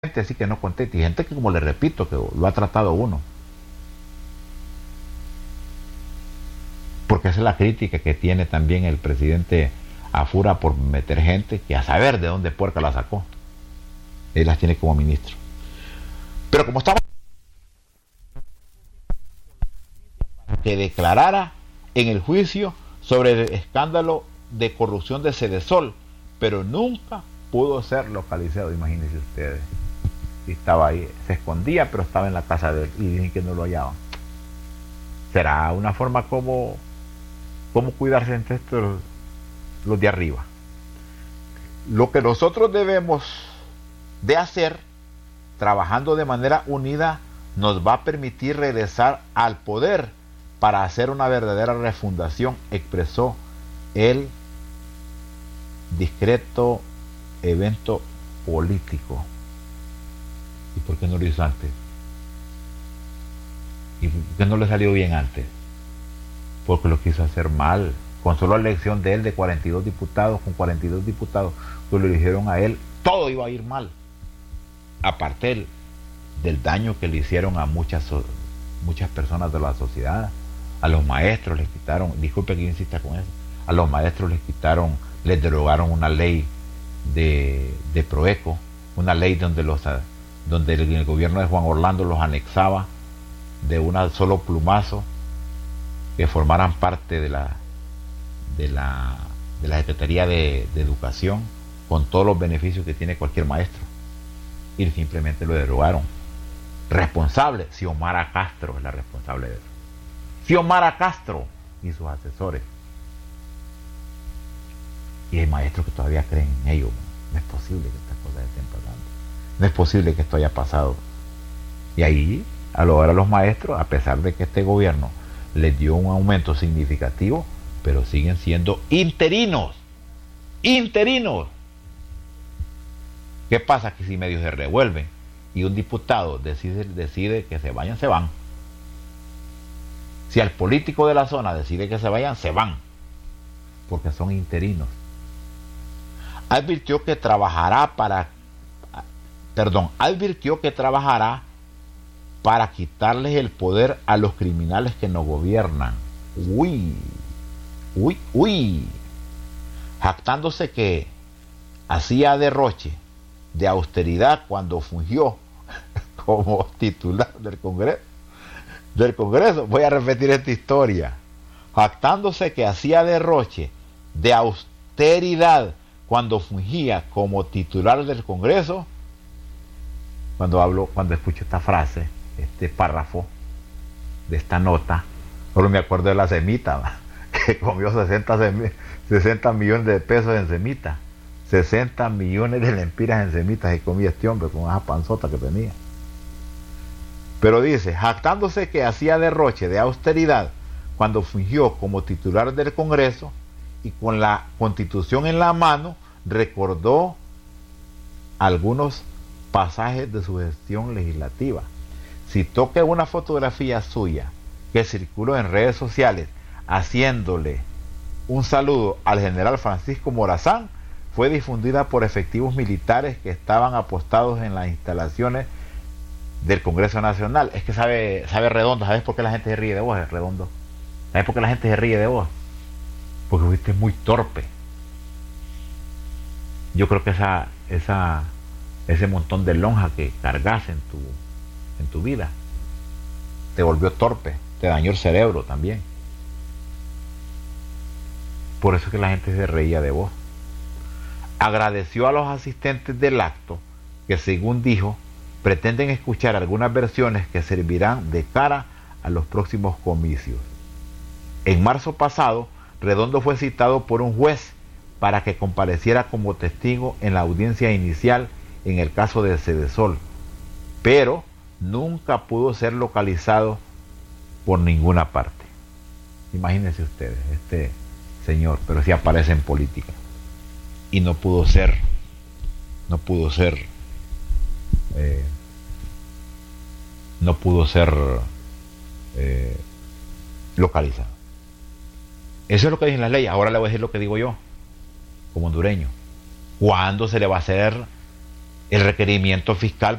gente así que no contesta, y gente que, como le repito, que lo ha tratado uno. Porque esa es la crítica que tiene también el presidente Afura por meter gente que a saber de dónde puerca la sacó. Él las tiene como ministro. Pero como estaba que declarara en el juicio sobre el escándalo de corrupción de Sedesol, pero nunca pudo ser localizado, imagínense ustedes. Y estaba ahí, se escondía, pero estaba en la casa de él y dicen que no lo hallaban. ¿Será una forma como cuidarse entre estos, los de arriba? Lo que nosotros debemos de hacer, trabajando de manera unida, nos va a permitir regresar al poder para hacer una verdadera refundación, expresó el discreto evento político. ¿Y por qué no lo hizo antes? ¿Y por qué no le salió bien antes? Porque lo quiso hacer mal. Con solo la elección de él de 42 diputados, con 42 diputados que lo eligieron a él, todo iba a ir mal. Aparte del daño que le hicieron a muchas personas de la sociedad. A los maestros les quitaron, disculpe que yo insista con eso, a los maestros les quitaron, les derogaron una ley de Proeco, una ley donde el gobierno de Juan Orlando los anexaba de un solo plumazo, que formaran parte de la Secretaría de Educación, con todos los beneficios que tiene cualquier maestro, y simplemente lo derogaron. Responsable, Xiomara Castro es la responsable de eso. Xiomara Castro y sus asesores. Y hay maestros que todavía creen en ello. No es posible que estas cosas estén pasando. No es posible que esto haya pasado. Y ahí, ahora los maestros, a pesar de que este gobierno les dio un aumento significativo, pero siguen siendo interinos. Interinos. ¿Qué pasa? Que si medio se revuelven y un diputado decide que se vayan, se van. Si el político de la zona decide que se vayan, se van. Porque son interinos. Advirtió que trabajará para quitarles el poder a los criminales que nos gobiernan. Uy. Jactándose que hacía derroche de austeridad cuando fungió como titular del Congreso. Voy a repetir esta historia. Jactándose que hacía derroche de austeridad cuando fungía como titular del Congreso. Cuando escucho esta frase, este párrafo de esta nota, solo me acuerdo de la semita, que comió 60 millones de pesos en semita, 60 millones de lempiras en semitas, y comía este hombre con esa panzota que tenía. Pero dice, jactándose que hacía derroche de austeridad cuando fungió como titular del Congreso y con la Constitución en la mano, recordó algunos pasajes de su gestión legislativa. Citó que una fotografía suya que circuló en redes sociales haciéndole un saludo al general Francisco Morazán fue difundida por efectivos militares que estaban apostados en las instalaciones del Congreso Nacional. Es que sabe Redondo. ¿Sabes por qué la gente se ríe de vos, Redondo? ¿Sabes por qué la gente se ríe de vos? Porque fuiste muy torpe. Yo creo que ese montón de lonja que cargas en tu vida te volvió torpe, te dañó el cerebro también. Por eso es que la gente se reía de vos. Agradeció a los asistentes del acto que, según dijo, pretenden escuchar algunas versiones que servirán de cara a los próximos comicios. En marzo pasado, Redondo fue citado por un juez para que compareciera como testigo en la audiencia inicial en el caso de Sedesol, pero nunca pudo ser localizado por ninguna parte. Imagínense ustedes, este señor, pero sí aparece en política y no pudo ser localizado. Eso es lo que dicen las leyes. Ahora le voy a decir lo que digo yo como hondureño. ¿Cuándo se le va a hacer el requerimiento fiscal